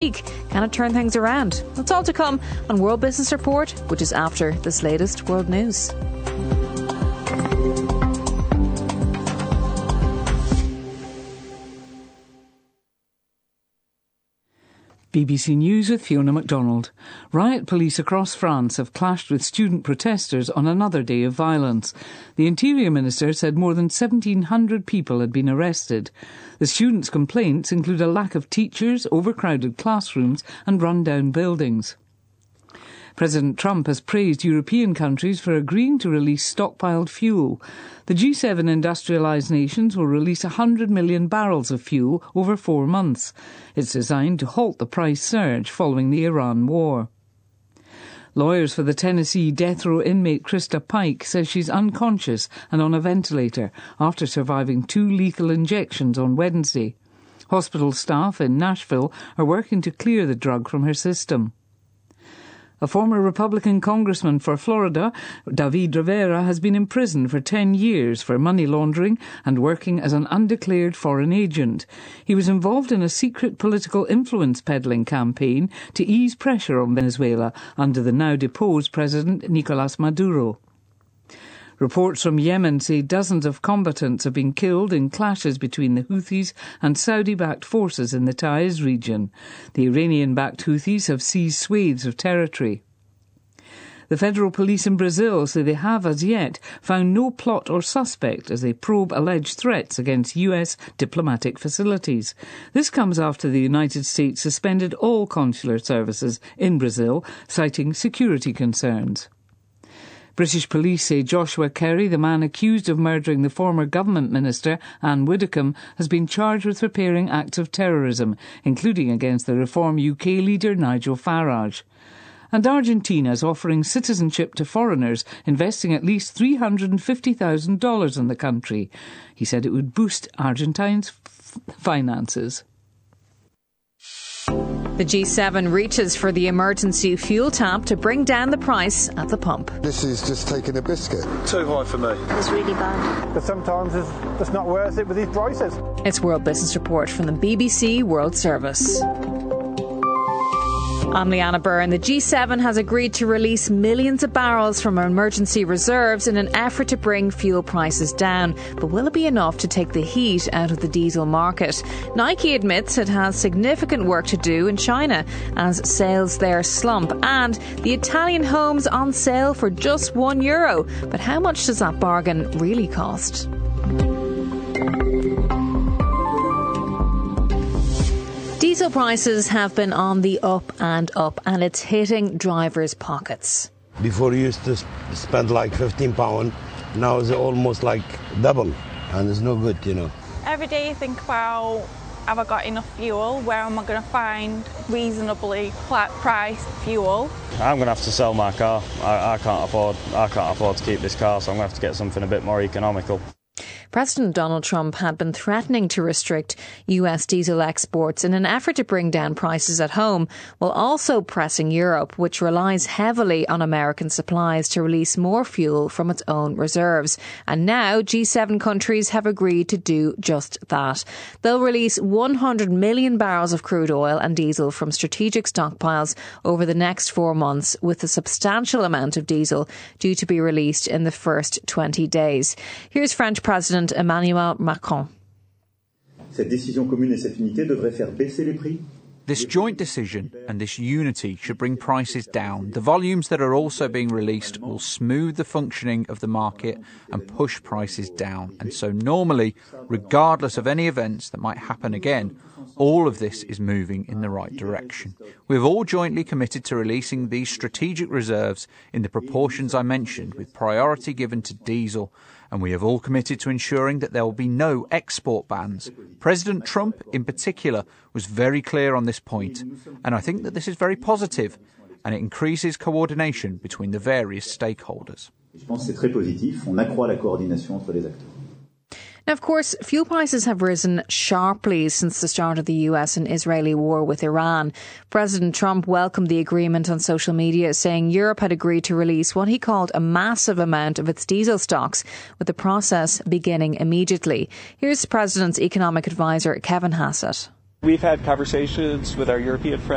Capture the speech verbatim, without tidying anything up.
week. Can it turn things around? That's all to come on World Business Report, which is after this latest world news. B B C News with Fiona MacDonald. Riot police across France have clashed with student protesters on another day of violence. The Interior Minister said more than seventeen hundred people had been arrested. The students' complaints include a lack of teachers, overcrowded classrooms and run-down buildings. President Trump has praised European countries for agreeing to release stockpiled fuel. The G seven industrialised nations will release one hundred million barrels of fuel over four months. It's designed to halt the price surge following the Iran war. Lawyers for the Tennessee death row inmate Krista Pike says she's unconscious and on a ventilator after surviving two lethal injections on Wednesday. Hospital staff in Nashville are working to clear the drug from her system. A former Republican congressman for Florida, David Rivera, has been imprisoned for ten years for money laundering and working as an undeclared foreign agent. He was involved in a secret political influence peddling campaign to ease pressure on Venezuela under the now deposed President Nicolás Maduro. Reports from Yemen say dozens of combatants have been killed in clashes between the Houthis and Saudi-backed forces in the Taiz region. The Iranian-backed Houthis have seized swathes of territory. The federal police in Brazil say they have, as yet, found no plot or suspect as they probe alleged threats against U S diplomatic facilities. This comes after the United States suspended all consular services in Brazil, citing security concerns. British police say Joshua Kerry, the man accused of murdering the former government minister Anne Widdecombe, has been charged with preparing acts of terrorism, including against the Reform U K leader Nigel Farage. And Argentina is offering citizenship to foreigners, investing at least three hundred fifty thousand dollars in the country. He said it would boost Argentines' f- finances. The G seven reaches for the emergency fuel tap to bring down the price at the pump. This is just taking a biscuit. Too high for me. It's really bad. But sometimes it's just not worth it with these prices. It's World Business Report from the B B C World Service. I'm Leanna Byrne. The G seven has agreed to release millions of barrels from emergency reserves in an effort to bring fuel prices down. But will it be enough to take the heat out of the diesel market? Nike admits it has significant work to do in China as sales there slump. And the Italian home's on sale for just one euro. But how much does that bargain really cost? Diesel prices have been on the up and up, and it's hitting drivers' pockets. Before you used to spend like fifteen pounds, now it's almost like double, and it's no good, you know. Every day you think about, have I got enough fuel? Where am I going to find reasonably priced fuel? I'm going to have to sell my car. I, I can't afford. I can't afford to keep this car, so I'm going to have to get something a bit more economical. President Donald Trump had been threatening to restrict U S diesel exports in an effort to bring down prices at home, while also pressing Europe, which relies heavily on American supplies, to release more fuel from its own reserves. And now G seven countries have agreed to do just that. They'll release one hundred million barrels of crude oil and diesel from strategic stockpiles over the next four months, with a substantial amount of diesel due to be released in the first twenty days. Here's French President Emmanuel Macron. Cette décision commune et cette unité devraient faire baisser les prix. This joint decision and this unity should bring prices down. The volumes that are also being released will smooth the functioning of the market and push prices down. And so normally, regardless of any events that might happen again, all of this is moving in the right direction. We've all jointly committed to releasing these strategic reserves in the proportions I mentioned, with priority given to diesel, and we have all committed to ensuring that there will be no export bans. President Trump, in particular, was very clear on this point, and I think that this is very positive, and it increases coordination between the various stakeholders. Je pense que c'est très positif. On accroît la coordination entre les acteurs. Now, of course, fuel prices have risen sharply since the start of the U S and Israeli war with Iran. President Trump welcomed the agreement on social media, saying Europe had agreed to release what he called a massive amount of its diesel stocks, with the process beginning immediately. Here's the President's economic advisor, Kevin Hassett. We've had conversations with our European friends